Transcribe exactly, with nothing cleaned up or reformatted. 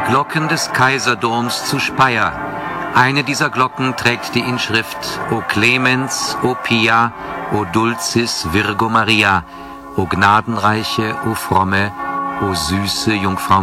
Glocken des Kaiserdoms zu Speyer. Eine dieser Glocken trägt die Inschrift O Clemens, O Pia, O Dulcis Virgo Maria, O Gnadenreiche, O Fromme, O süße Jungfrau